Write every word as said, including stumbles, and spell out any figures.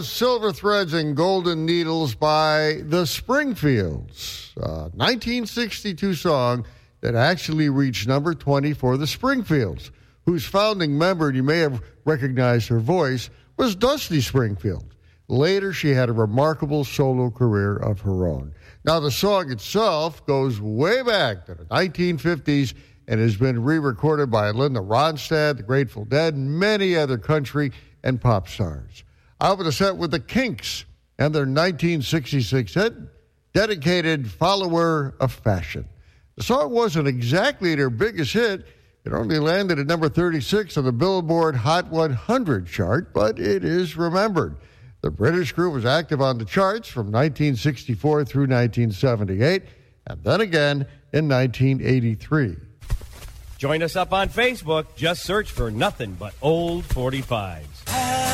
was Silver Threads and Golden Needles by the Springfields, a nineteen sixty-two song that actually reached number twenty for the Springfields, whose founding member, and you may have recognized her voice, was Dusty Springfield. Later, she had a remarkable solo career of her own. Now, the song itself goes way back to the nineteen fifties and has been re-recorded by Linda Ronstadt, the Grateful Dead, and many other country and pop stars. I opened the set with the Kinks and their nineteen sixty-six hit, Dedicated Follower of Fashion. The song wasn't exactly their biggest hit. It only landed at number thirty-six on the Billboard Hot one hundred chart, but it is remembered. The British group was active on the charts from nineteen sixty-four through nineteen seventy-eight, and then again in nineteen eighty-three. Join us up on Facebook. Just search for Nothing But Old forty-fives.